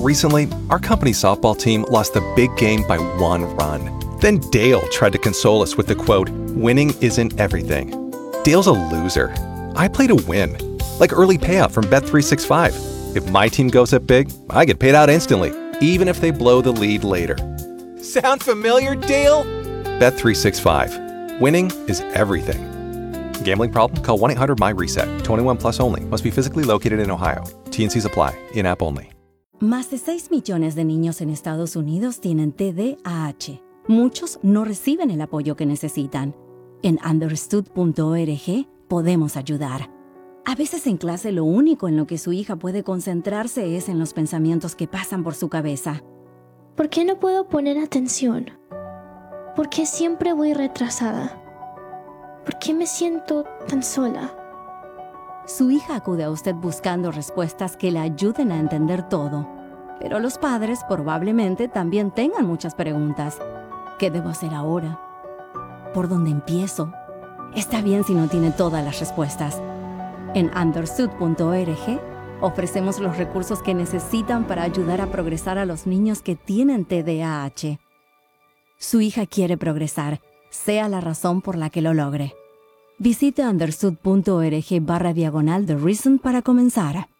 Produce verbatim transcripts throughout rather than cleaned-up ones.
Recently, our company's softball team lost the big game by one run. Then Dale tried to console us with the quote, "Winning isn't everything." Dale's a loser. I play to win. Like early payout from Bet three sixty-five. If my team goes up big, I get paid out instantly, even if they blow the lead later. Sound familiar, Dale? Bet three sixty-five. Winning is everything. Gambling problem? Call one eight hundred M Y reset. twenty-one plus only. Must be physically located in Ohio. T N Cs apply. In-app only. Más de seis millones de niños en Estados Unidos tienen T D A H. Muchos no reciben el apoyo que necesitan. En understood punto org podemos ayudar. A veces en clase lo único en lo que su hija puede concentrarse es en los pensamientos que pasan por su cabeza. ¿Por qué no puedo poner atención? ¿Por qué siempre voy retrasada? ¿Por qué me siento tan sola? Su hija acude a usted buscando respuestas que le ayuden a entender todo. Pero los padres probablemente también tengan muchas preguntas. ¿Qué debo hacer ahora? ¿Por dónde empiezo? Está bien si no tiene todas las respuestas. En understood punto org ofrecemos los recursos que necesitan para ayudar a progresar a los niños que tienen T D A H. Su hija quiere progresar, sea la razón por la que lo logre. Visite understood punto org barra diagonal The Reason para comenzar.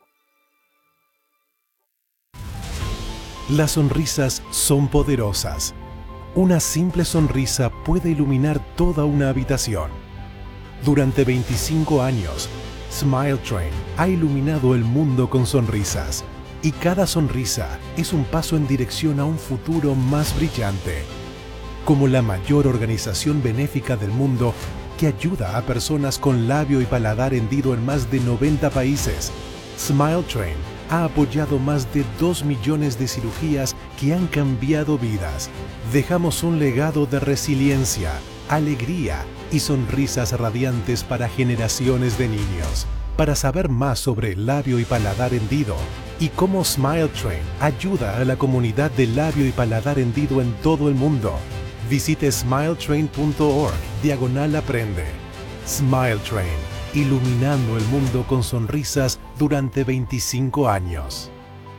Las sonrisas son poderosas. Una simple sonrisa puede iluminar toda una habitación. Durante veinticinco años, Smile Train ha iluminado el mundo con sonrisas. Y cada sonrisa es un paso en dirección a un futuro más brillante. Como la mayor organización benéfica del mundo, que ayuda a personas con labio y paladar hendido en más de noventa países, Smile Train ha apoyado más de dos millones de cirugías que han cambiado vidas. Dejamos un legado de resiliencia, alegría y sonrisas radiantes para generaciones de niños. Para saber más sobre el labio y paladar hendido y cómo Smile Train ayuda a la comunidad de labio y paladar hendido en todo el mundo, visite smile train punto org diagonal aprende. Smile Train, iluminando el mundo con sonrisas durante veinticinco años.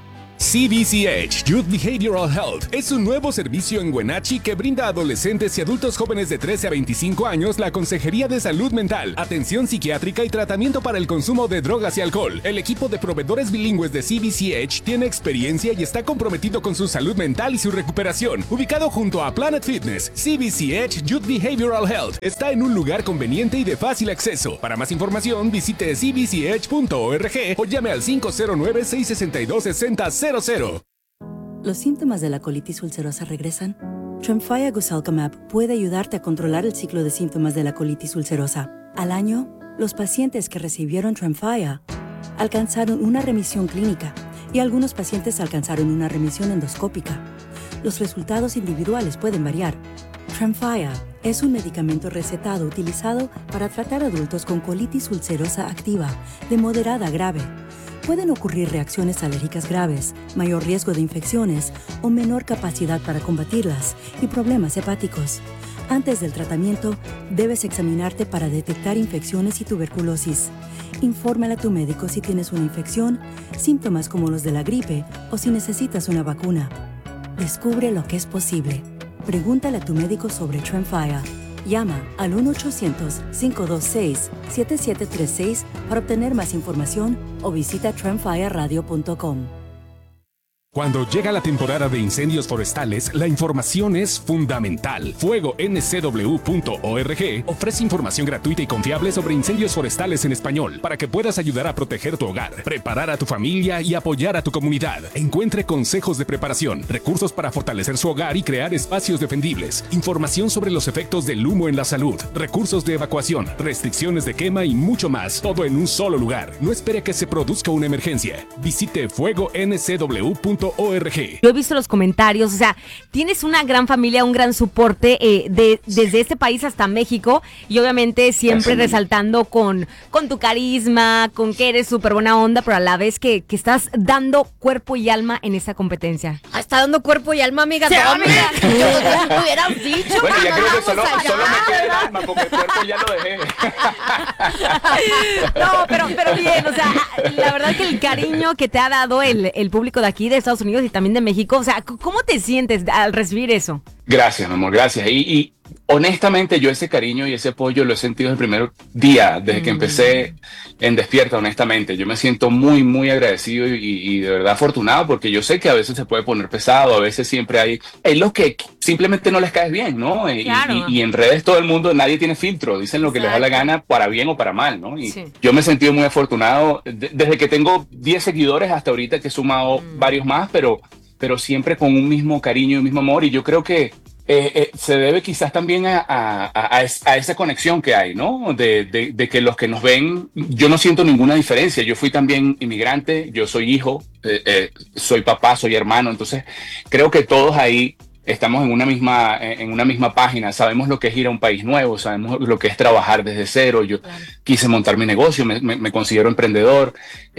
C B C H Youth Behavioral Health es un nuevo servicio en Wenatchee que brinda a adolescentes y adultos jóvenes de trece a veinticinco años la consejería de salud mental, atención psiquiátrica y tratamiento para el consumo de drogas y alcohol. El equipo de proveedores bilingües de C B C H tiene experiencia y está comprometido con su salud mental y su recuperación. Ubicado junto a Planet Fitness, C B C H Youth Behavioral Health está en un lugar conveniente y de fácil acceso. Para más información, visite c b c h punto org o llame al cinco cero nueve, seis seis dos, seis cero cero cero. ¿Los síntomas de la colitis ulcerosa regresan? Tremfya Guselkumab puede ayudarte a controlar el ciclo de síntomas de la colitis ulcerosa. Al año, los pacientes que recibieron Tremfya alcanzaron una remisión clínica y algunos pacientes alcanzaron una remisión endoscópica. Los resultados individuales pueden variar. Tremfya es un medicamento recetado utilizado para tratar adultos con colitis ulcerosa activa de moderada a grave. Pueden ocurrir reacciones alérgicas graves, mayor riesgo de infecciones o menor capacidad para combatirlas y problemas hepáticos. Antes del tratamiento, debes examinarte para detectar infecciones y tuberculosis. Infórmale a tu médico si tienes una infección, síntomas como los de la gripe o si necesitas una vacuna. Descubre lo que es posible. Pregúntale a tu médico sobre Tremfya. Llama al uno ochocientos, cinco dos seis, siete siete tres seis para obtener más información o visita tremfya radio punto com. Cuando llega la temporada de incendios forestales, la información es fundamental. Fuego N C W punto org ofrece información gratuita y confiable sobre incendios forestales en español para que puedas ayudar a proteger tu hogar, preparar a tu familia y apoyar a tu comunidad. Encuentre consejos de preparación, recursos para fortalecer su hogar y crear espacios defendibles, información sobre los efectos del humo en la salud, recursos de evacuación, restricciones de quema y mucho más, todo en un solo lugar. No espere que se produzca una emergencia. Visite fuego N C W punto org. Yo he visto los comentarios, o sea, tienes una gran familia, un gran soporte eh, de, desde este país hasta México y obviamente siempre Así. resaltando con, con tu carisma, con que eres súper buena onda, pero a la vez que, que estás dando cuerpo y alma en esta competencia. Ah, está dando cuerpo y alma, amiga. Sí, no, amiga. Yo no hubieras dicho. Bueno, ya creo que solo, allá, solo me queda el alma porque el cuerpo ya lo dejé. No, pero, pero bien, o sea, la verdad que el cariño que te ha dado el, el público de aquí, de Estados Unidos y también de México. O sea, ¿cómo te sientes al recibir eso? Gracias, mi amor, gracias. Y, y honestamente yo ese cariño y ese apoyo lo he sentido desde el primer día, desde que empecé en Despierta, honestamente. Yo me siento muy, muy agradecido y, y de verdad afortunado, porque yo sé que a veces se puede poner pesado, a veces siempre hay, hay los que simplemente no les caes bien, ¿no? Y, Claro. y, y en redes todo el mundo, nadie tiene filtro, dicen lo que les da la gana para bien o para mal, ¿no? Y Sí. yo me he sentido muy afortunado de- desde que tengo diez seguidores hasta ahorita, que he sumado varios más, pero, pero siempre con un mismo cariño y un mismo amor. Y yo creo que eh, eh, se debe quizás también a, a, a, a es- a esa conexión que hay, ¿no? De, de, de que los que nos ven, yo no siento ninguna diferencia. Yo fui también inmigrante, yo soy hijo, eh, eh, soy papá, soy hermano. Entonces creo que todos ahí estamos en una misma, en una misma página. Sabemos lo que es ir a un país nuevo, sabemos lo que es trabajar desde cero. Yo quise montar mi negocio, me, me, me considero emprendedor.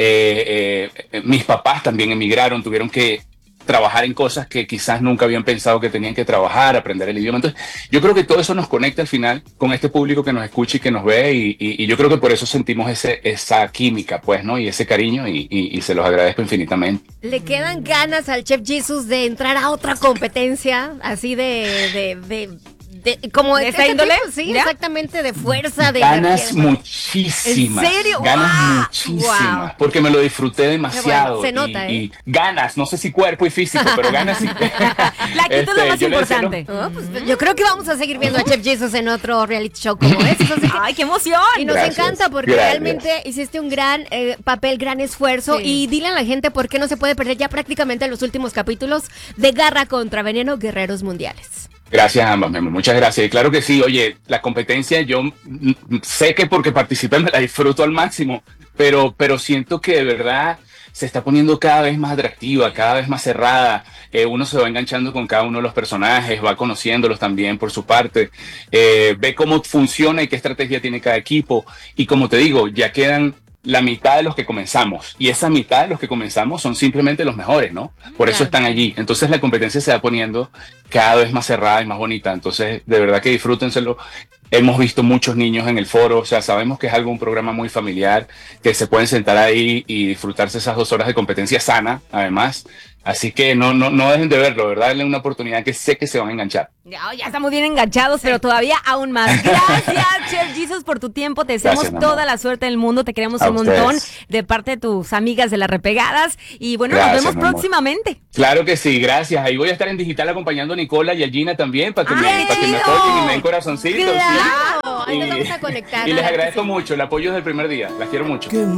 Eh, eh, mis papás también emigraron, tuvieron que trabajar en cosas que quizás nunca habían pensado que tenían que trabajar, aprender el idioma. Entonces, yo creo que todo eso nos conecta al final con este público que nos escucha y que nos ve, y, y, y yo creo que por eso sentimos ese, esa química, pues, ¿no? Y ese cariño, y, y, y se los agradezco infinitamente. ¿Le quedan ganas al Chef Jesus de entrar a otra competencia así de... de, de, de- como ¿De esa este índole? tipo? Sí, ¿Ya? exactamente, de fuerza, de Ganas energía. muchísimas. ¿En serio? Ganas ¡Guau! muchísimas. ¡Guau! Porque me lo disfruté demasiado. Qué bueno, se nota, y, ¿eh? y ganas, no sé si cuerpo y físico, pero ganas sí. La actitud es lo Este, más yo le decía, importante. Oh, pues, yo creo que vamos a seguir viendo a Chef Jesus en otro reality show como este. Así que- ¡Ay, qué emoción! y nos Gracias, encanta porque gracias. realmente hiciste un gran eh, papel, gran esfuerzo. Sí. Y dile a la gente por qué no se puede perder ya prácticamente los últimos capítulos de Garra contra Veneno, Guerreros Mundiales. Gracias a ambas, mi amor, muchas gracias. Y claro que sí, oye, la competencia yo mm, sé que porque participé me la disfruto al máximo, pero, pero siento que de verdad se está poniendo cada vez más atractiva, cada vez más cerrada. Eh, uno se va enganchando con cada uno de los personajes, va conociéndolos también por su parte, eh, ve cómo funciona y qué estrategia tiene cada equipo. Y como te digo, ya quedan la mitad de los que comenzamos, y esa mitad de los que comenzamos son simplemente los mejores, ¿no? Por eso Claro. están allí. Entonces la competencia se va poniendo cada vez más cerrada y más bonita. Entonces, de verdad que disfrútenselo. Hemos visto muchos niños en el foro, o sea, sabemos que es algo, un programa muy familiar, que se pueden sentar ahí y disfrutarse esas dos horas de competencia sana, además. Así que no, no, no dejen de verlo, ¿verdad? Denle una oportunidad, que sé que se van a enganchar. Ya, ya estamos bien enganchados, pero todavía aún más. Gracias, Chef Jesus, por tu tiempo. Te deseamos Gracias, mi amor. toda la suerte del mundo. Te queremos A un montón ustedes. de parte de tus amigas de las Repegadas. Y bueno, Gracias, nos mi vemos amor. próximamente. Claro que sí, gracias. Ahí voy a estar en digital acompañando a Nicola y a Gina también, para que, me, ¡Ay, para que me chido! apoyen y me den corazoncitos. ¿sí? ¡Claro! Ahí nos Y- vamos a conectar. Y les ¿verdad que agradezco sí? mucho el apoyo desde el primer día. Las quiero mucho.